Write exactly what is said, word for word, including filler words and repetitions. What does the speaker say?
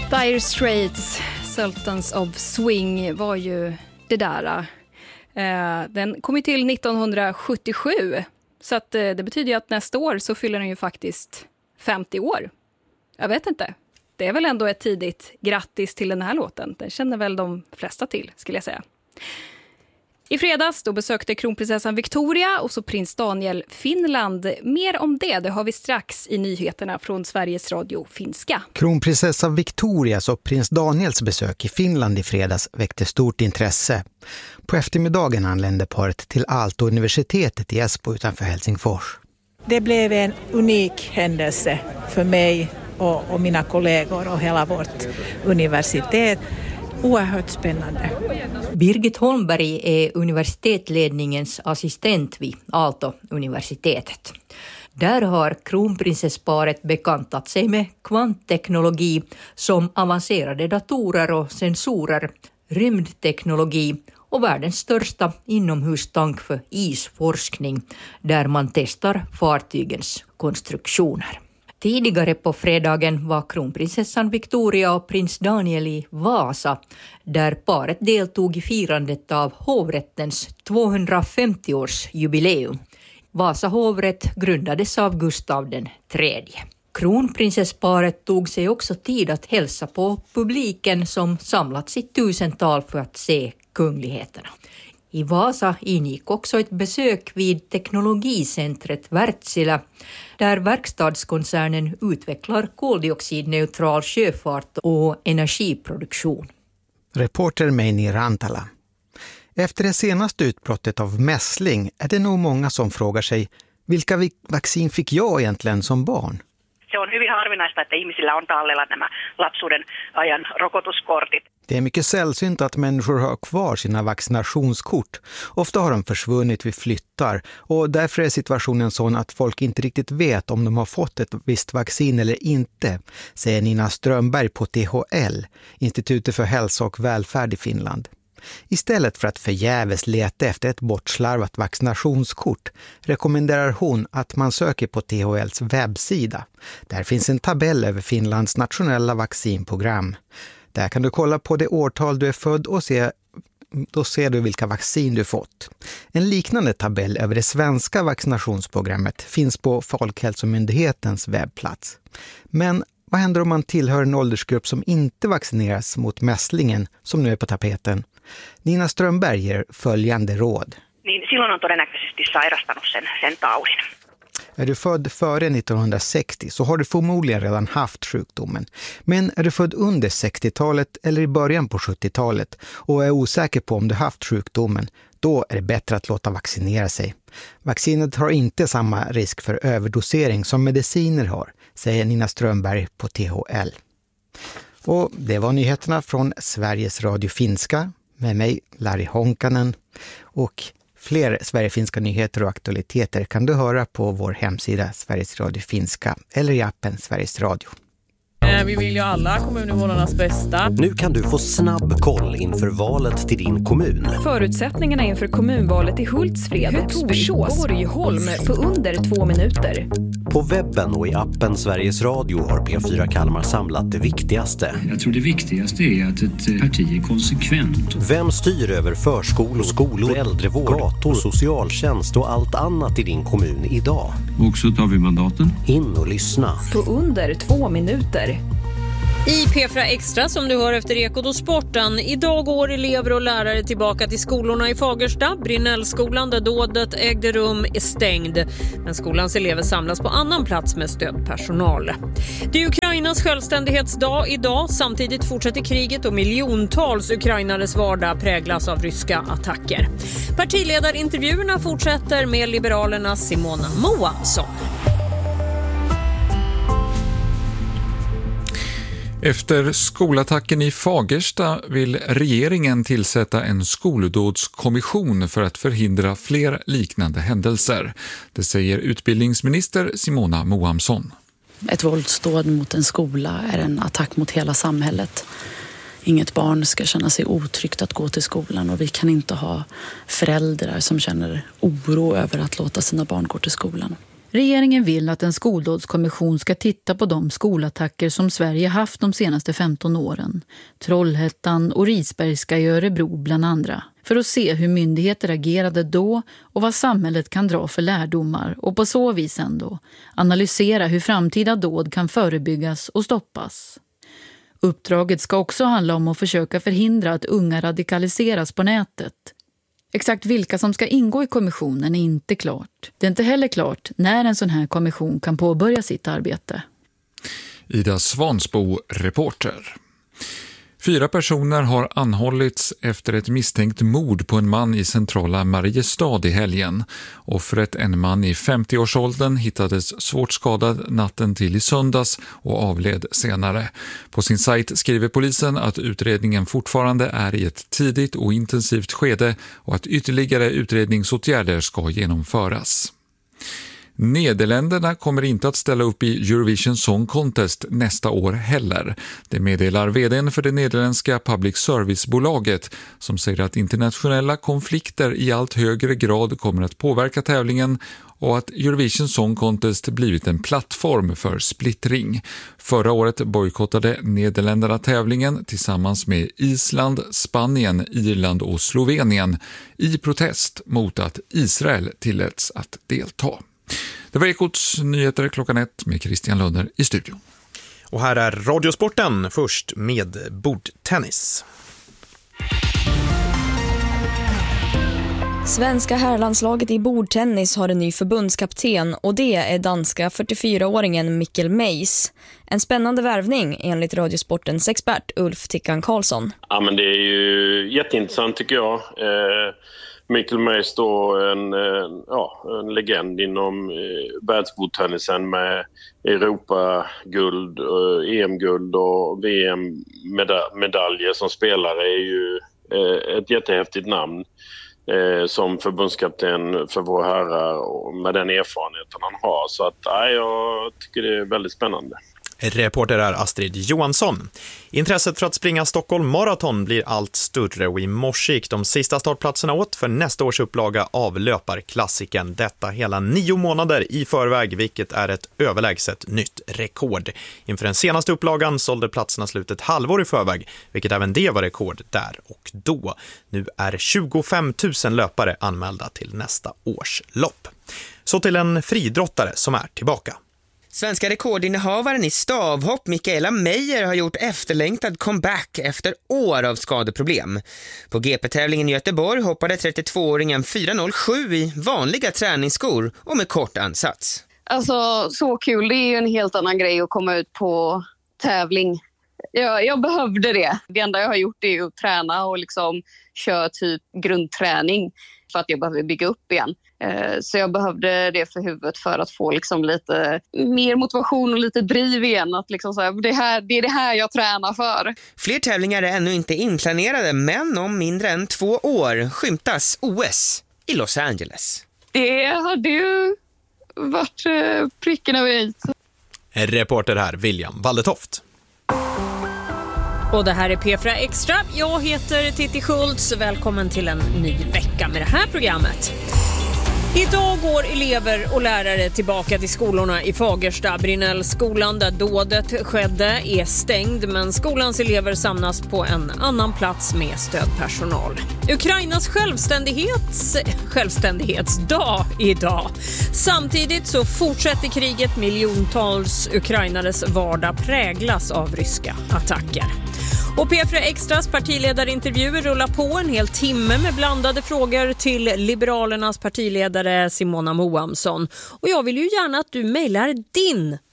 Dire Straits, Sultans of Swing var ju det där. Den kom ju till nittonhundrasjuttiosju, så att det betyder ju att nästa år så fyller den ju faktiskt femtio år. Jag vet inte. Det är väl ändå ett tidigt grattis till den här låten. Den känner väl de flesta till, skulle jag säga. I fredags då besökte kronprinsessan Victoria och så prins Daniel Finland. Mer om det, det har vi strax i nyheterna från Sveriges Radio Finska. Kronprinsessan Victorias och prins Daniels besök i Finland i fredags väckte stort intresse. På eftermiddagen anlände paret till Aalto-universitetet i Espoo utanför Helsingfors. Det blev en unik händelse för mig och, och mina kollegor och hela vårt universitet. Oerhört spännande. Birgit Holmberg är universitetledningens assistent vid Aalto-universitetet. Där har kronprinsessparet bekantat sig med kvantteknologi som avancerade datorer och sensorer, rymdteknologi och världens största inomhustank för isforskning där man testar fartygens konstruktioner. Tidigare på fredagen var kronprinsessan Victoria och prins Daniel i Vasa, där paret deltog i firandet av hovrättens tvåhundrafemtio-årsjubileum. Vasa hovrätt grundades av Gustav den tredje. Kronprinsessparet tog sig också tid att hälsa på publiken som samlats i tusental för att se kungligheterna. I Vasa ingick också ett besök vid teknologicentret Wärtsilä, där verkstadskoncernen utvecklar koldioxidneutral sjöfart och energiproduktion. Reporter Meini Rantala. Efter det senaste utbrottet av mässling är det nog många som frågar sig, vilka vaccin fick jag egentligen som barn? Se on hyvin harvinaista, että ihmisillä on tallella nämä lapsuuden ajan rokotuskortit. Det är mycket sällsynt att människor har kvar sina vaccinationskort. Ofta har de försvunnit vid flyttar och därför är situationen sån att folk inte riktigt vet om de har fått ett visst vaccin eller inte, säger Nina Strömberg på T H L, Institutet för hälsa och välfärd i Finland. Istället för att förgäves leta efter ett bortslarvat vaccinationskort rekommenderar hon att man söker på T H L:s webbsida. Där finns en tabell över Finlands nationella vaccinprogram. Där kan du kolla på det årtal du är född och se, då ser du vilka vaccin du fått. En liknande tabell över det svenska vaccinationsprogrammet finns på Folkhälsomyndighetens webbplats. Men vad händer om man tillhör en åldersgrupp som inte vaccineras mot mässlingen som nu är på tapeten? Nina Strömberg ger följande råd. Niin silloin on todennäköisesti sairastanut sen, sen taudin. Är du född före nittonhundrasextio så har du förmodligen redan haft sjukdomen. Men är du född under sextiotalet eller i början på sjuttiotalet och är osäker på om du haft sjukdomen, då är det bättre att låta vaccinera sig. Vaccinet har inte samma risk för överdosering som mediciner har, säger Nina Strömberg på T H L. Och det var nyheterna från Sveriges Radio Finska med mig, Larry Honkanen, och fler Sverigefinska nyheter och aktualiteter kan du höra på vår hemsida Sveriges Radio Finska eller i appen Sveriges Radio. Vi vill ju alla kommuninvånarnas bästa. Nu kan du få snabb koll inför valet till din kommun. Förutsättningarna inför kommunvalet i Hultsfred, Torsås, Borgholm på under två minuter. På webben och i appen Sveriges Radio har P fyra Kalmar samlat det viktigaste. Jag tror det viktigaste är att ett parti är konsekvent. Vem styr över förskolor, skolor, äldrevård, gator, socialtjänst och allt annat i din kommun idag? Och så tar vi mandaten. In och lyssna. På under två minuter. I P fyra Extra som du hör efter Ekot och Sporten. Idag går elever och lärare tillbaka till skolorna i Fagersta. Brinnellskolan där dådet ägde rum är stängd. Men skolans elever samlas på annan plats med stödpersonal. Det är Ukrainas självständighetsdag idag. Samtidigt fortsätter kriget och miljontals ukrainares vardag präglas av ryska attacker. Partiledarintervjuerna fortsätter med Liberalernas Simona Moamsson. Efter skolattacken i Fagersta vill regeringen tillsätta en skoldådskommission för att förhindra fler liknande händelser. Det säger utbildningsminister Simona Moamsson. Ett våldsdåd mot en skola är en attack mot hela samhället. Inget barn ska känna sig otryggt att gå till skolan och vi kan inte ha föräldrar som känner oro över att låta sina barn gå till skolan. Regeringen vill att en skoldådskommission ska titta på de skolattacker som Sverige haft de senaste femton åren. Trollhättan och Risbergska i Örebro bland andra. För att se hur myndigheter agerade då och vad samhället kan dra för lärdomar och på så vis ändå analysera hur framtida dåd kan förebyggas och stoppas. Uppdraget ska också handla om att försöka förhindra att unga radikaliseras på nätet. Exakt vilka som ska ingå i kommissionen är inte klart. Det är inte heller klart när en sån här kommission kan påbörja sitt arbete. Ida Svansbo, reporter. Fyra personer har anhållits efter ett misstänkt mord på en man i centrala Mariestad i helgen. Offret, en man i femtio-årsåldern, hittades svårt skadad natten till i söndags och avled senare. På sin sajt skriver polisen att utredningen fortfarande är i ett tidigt och intensivt skede och att ytterligare utredningsåtgärder ska genomföras. Nederländerna kommer inte att ställa upp i Eurovision Song Contest nästa år heller. Det meddelar vdn för det nederländska public service-bolaget som säger att internationella konflikter i allt högre grad kommer att påverka tävlingen och att Eurovision Song Contest blivit en plattform för splittring. Förra året bojkottade Nederländerna tävlingen tillsammans med Island, Spanien, Irland och Slovenien i protest mot att Israel tilläts att delta. Det var Ekots nyheter klockan ett med Christian Lunner i studion. Och här är Radiosporten, först med bordtennis. Svenska herrlandslaget i bordtennis har en ny förbundskapten och det är danska fyrtiofyraåringen Mikkel Meis. En spännande värvning enligt Radiosportens expert Ulf Tickan Karlsson. Ja, men det är ju jätteintressant tycker jag. Eh... Mikkel Meis då en, ja, en legend inom världsbordtennisen med Europa-guld, E M-guld och V M-medaljer som spelare är ju ett jättehäftigt namn som förbundskapten för våra herrar och med den erfarenheten han har. Så att, ja, jag tycker det är väldigt spännande. Reporter är Astrid Johansson. Intresset för att springa Stockholm Marathon blir allt större och i morse gick de sista startplatserna åt för nästa års upplaga av löparklassiken. Detta hela nio månader i förväg, vilket är ett överlägset nytt rekord. Inför den senaste upplagan sålde platserna slut ett halvår i förväg, vilket även det var rekord där och då. Nu är tjugofem tusen löpare anmälda till nästa års lopp. Så till en fridrottare som är tillbaka. Svenska rekordinnehavaren i stavhopp Mikaela Meijer har gjort efterlängtad comeback efter år av skadeproblem. På G P-tävlingen i Göteborg hoppade trettiotvååringen fyra noll sju i vanliga träningsskor och med kort ansats. Alltså så kul, det är ju en helt annan grej att komma ut på tävling. Jag, jag behövde det. Det enda jag har gjort är att träna och liksom köra typ grundträning för att jag behöver bygga upp igen. Så jag behövde det för huvudet för att få liksom lite mer motivation och lite driv igen. Att liksom så här, det, här, det är det här jag tränar för. Fler tävlingar är ännu inte inplanerade, men om mindre än två år skymtas O S i Los Angeles. Det hade ju varit pricken över i. Reporter här, William Waldetoft. Och det här är P fyra Extra. Jag heter Titti Schultz. Välkommen till en ny vecka med det här programmet. Idag går elever och lärare tillbaka till skolorna i Fagersta. Brinnellskolan där dådet skedde är stängd, men skolans elever samlas på en annan plats med stödpersonal. Ukrainas självständighets, självständighetsdag idag. Samtidigt så fortsätter kriget. Miljontals ukrainares vardag präglas av ryska attacker. Och P fyra Extras partiledarintervjuer rullar på en hel timme med blandade frågor till Liberalernas partiledare Simona Moamsson. Och jag vill ju gärna att du mejlar din